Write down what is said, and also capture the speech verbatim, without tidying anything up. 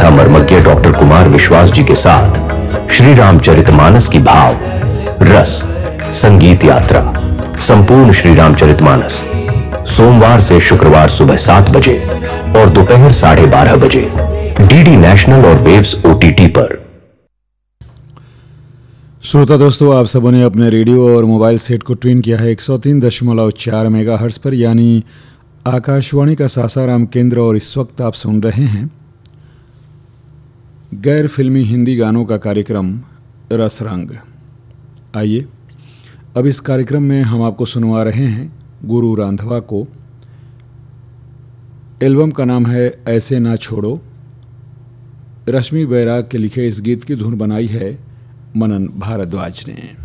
कथा मर्मज्ञ डॉक्टर कुमार विश्वास जी के साथ श्री रामचरितमानस की भाव रस संगीत यात्रा संपूर्ण श्री रामचरितमानस सोमवार से शुक्रवार सुबह सात बजे और दोपहर साढ़े बारह बजे डीडी नेशनल और वेव्स ओटीटी पर। श्रोता दोस्तों, आप सबों ने अपने रेडियो और मोबाइल सेट को ट्यून किया है एक सौ तीन दशमलव चार मेगा हर्ट्ज पर, यानी आकाशवाणी का सासाराम केंद्र। और इस वक्त आप सुन रहे हैं गैर फिल्मी हिंदी गानों का कार्यक्रम रस रंग। आइए अब इस कार्यक्रम में हम आपको सुनवा रहे हैं गुरु रांधवा को। एल्बम का नाम है ऐसे ना छोड़ो। रश्मि बैराग के लिखे इस गीत की धुन बनाई है मनन भारद्वाज ने।